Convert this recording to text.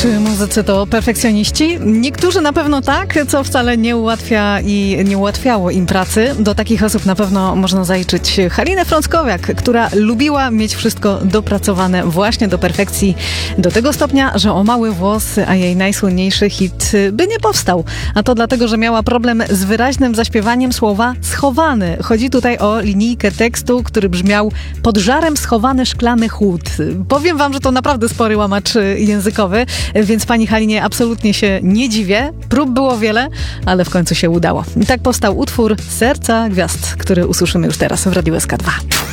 Czy muzycy to perfekcjoniści? Niektórzy na pewno tak, co wcale nie ułatwia i nie ułatwiało im pracy. Do takich osób na pewno można zaliczyć Halinę Frąckowiak, która lubiła mieć wszystko dopracowane właśnie do perfekcji, do tego stopnia, że o mały włos, a jej najsłynniejszy hit by nie powstał. A to dlatego, że miała problem z wyraźnym zaśpiewaniem słowa schowany. Chodzi tutaj o linijkę tekstu, który brzmiał: pod żarem schowany szklany chłód. Powiem wam, że to naprawdę spory łamacz językowy, więc pani Halinie absolutnie się nie dziwię. Prób było wiele, ale w końcu się udało. I tak powstał utwór Serca Gwiazd, który usłyszymy już teraz w Radiu SK2.